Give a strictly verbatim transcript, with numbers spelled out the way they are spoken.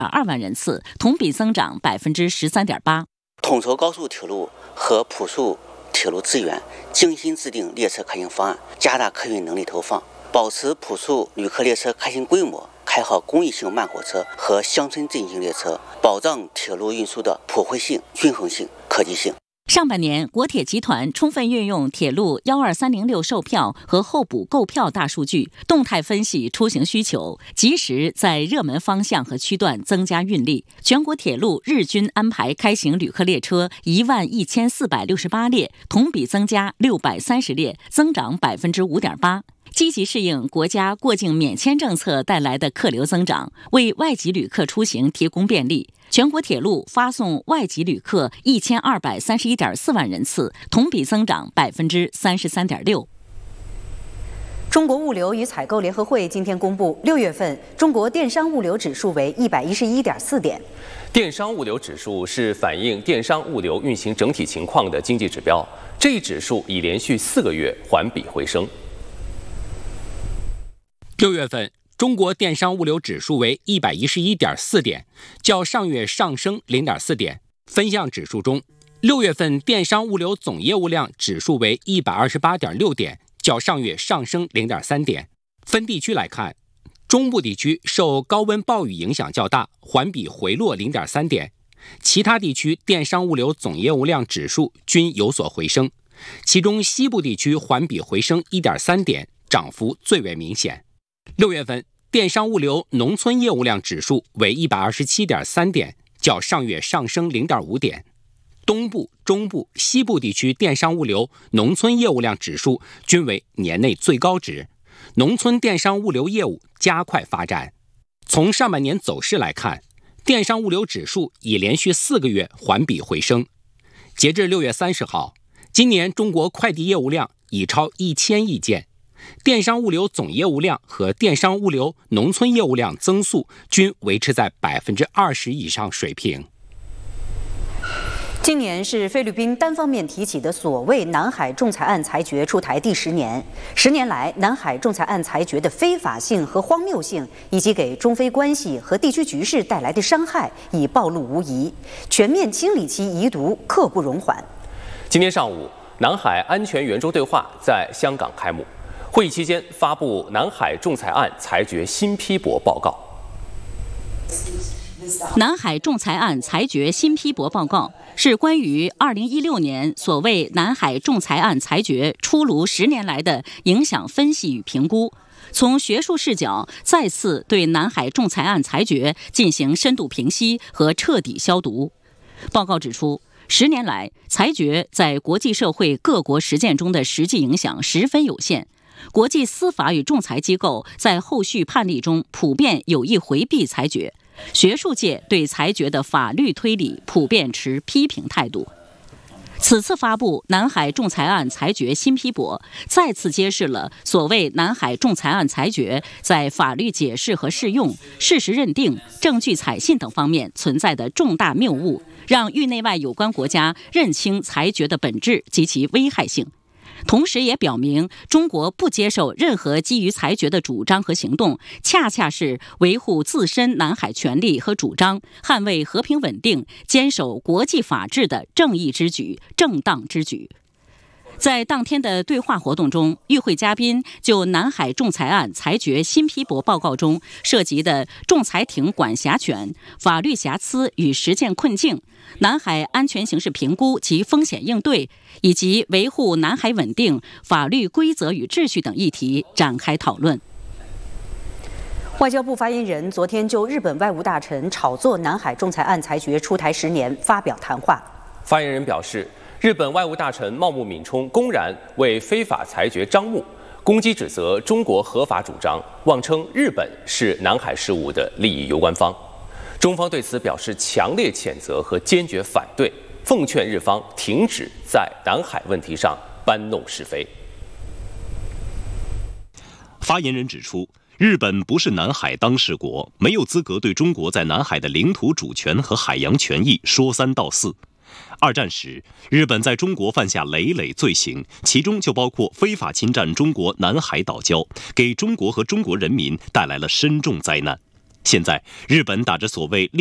二万人次，同比增长百分之十三点八。 统筹高速铁路和普速铁路资源，精心制定列车开行方案，加大客运能力投放，保持普速旅客列车开行规模，开好公益性慢火车和乡村振兴列车，保障铁路运输的普惠性、均衡性、可及性。 上半年，国铁集团充分运用铁路一二三零六售票和候补购票大数据，动态分析出行需求，及时在热门方向和区段增加运力。全国铁路日均安排开行旅客列车一万一千四百六十八列，同比增加六百三十列，增长百分之五点八。积极适应国家过境免签政策带来的客流增长，为外籍旅客出行提供便利。全国铁路发送外籍旅客一千二百三十一点四万人次，同比增长百分之三十三点六。 中国物流与采购联合会今天公布，六月份中国电商物流指数为一百一十一点四点。 电商物流指数是反映电商物流运行整体情况的经济指标，这一指数已连续四个月环比回升。 六月份，中国电商物流指数为一百一十一点四点，较上月上升零点四点。分项指数中，六月份电商物流总业务量指数为一百二十八点六点，较上月上升零点三点。分地区来看，中部地区受高温暴雨影响较大，环比回落零点三点。其他地区电商物流总业务量指数均有所回升，其中西部地区环比回升一点三点，涨幅最为明显。六月份，电商物流农村业务量指数为一百二十七点三点，较上月上升零点五点。东部、中部、西部地区电商物流农村业务量指数均为年内最高值，农村电商物流业务加快发展。从上半年走势来看，电商物流指数已连续四个月环比回升。截至六月三十号，今年中国快递业务量已超一千亿件。电商物流总业务量和电商物流农村业务量增速均维持在百分之二十以上水平。 今年是菲律宾单方面提起的所谓南海仲裁案裁决出台第十年。十年来，南海仲裁案裁决的非法性和荒谬性，以及给中菲关系和地区局势带来的伤害，已暴露无遗。全面清理其遗毒，刻不容缓。 今天上午，南海安全圆桌对话在香港开幕。会议期间发布南海仲裁案裁决新批驳报告。 南海仲裁案裁决新批驳报告是关于二零一六年所谓南海仲裁案裁决出炉十年来的影响分析与评估，从学术视角再次对南海仲裁案裁决进行深度评析和彻底消毒。报告指出，十年来，裁决在国际社会各国实践中的实际影响十分有限。国际司法与仲裁机构在后续判例中普遍有意回避裁决，学术界对裁决的法律推理普遍持批评态度。此次发布南海仲裁案裁决新批驳，再次揭示了所谓南海仲裁案裁决在法律解释和适用、事实认定、证据采信等方面存在的重大谬误，让域内外有关国家认清裁决的本质及其危害性。同时也表明，中国不接受任何基于裁决的主张和行动，恰恰是维护自身南海权利和主张、捍卫和平稳定、坚守国际法治的正义之举、正当之举。在当天的对话活动中，与会嘉宾就南海仲裁案裁决新批驳报告中涉及的仲裁庭管辖权、法律瑕疵与实践困境、南海安全形势评估及风险应对，以及维护南海稳定、法律规则与秩序等议题展开讨论。 外交部发言人昨天就日本外务大臣炒作南海仲裁案裁决出台十年发表谈话。 发言人表示，日本外务大臣茂木敏充公然为非法裁决张目，攻击指责中国合法主张，妄称日本是南海事务的利益攸关方。中方对此表示强烈谴责和坚决反对，奉劝日方停止在南海问题上搬弄是非。 发言人指出，日本不是南海当事国，没有资格对中国在南海的领土主权和海洋权益说三道四。二战时，日本在中国犯下累累罪行，其中就包括非法侵占中国南海岛礁，给中国和中国人民带来了深重灾难。 现在，日本打着所谓